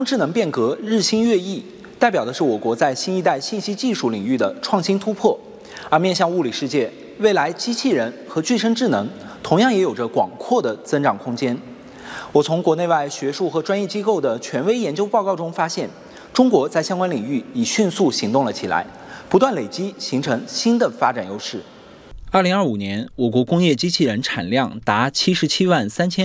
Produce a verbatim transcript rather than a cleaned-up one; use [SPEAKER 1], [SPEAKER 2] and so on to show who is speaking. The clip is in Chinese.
[SPEAKER 1] 智能变革日新月异，代表的是我国在新一代信息技术领域的创新突破。而面向物理世界，未来机器人和具身智能同样也有着广阔的增长空间。我从国内外学术和专业机构的权威研究报告中发现，中国在相关领域已迅速行动了起来，不断累积，形成新的发展优势。二零二五年，我国工业机器人产量达七十七万三千